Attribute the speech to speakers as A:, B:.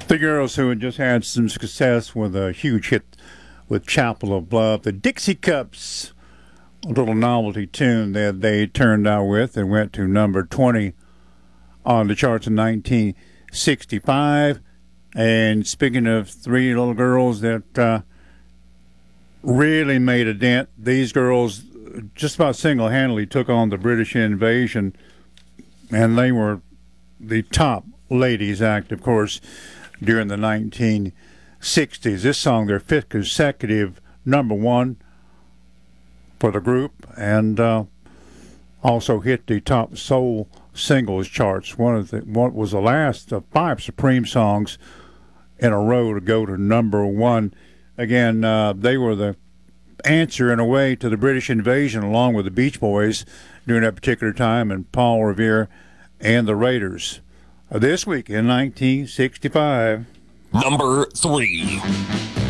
A: The girls who had just had some success with a huge hit with Chapel of Love, the Dixie Cups, a little novelty tune that they turned out with and went to number 20 on the charts in 1965. And speaking of three little girls that really made a dent, these girls just about single-handedly took on the British invasion, and they were the top ladies act, of course, during the 1960s. This song, their fifth consecutive number one for the group, and also hit the top soul singles charts. What was the last of five Supreme songs in a row to go to number one. Again, they were the answer in a way to the British invasion, along with the Beach Boys during that particular time, and Paul Revere and the Raiders. This week in 1965.
B: Number 3.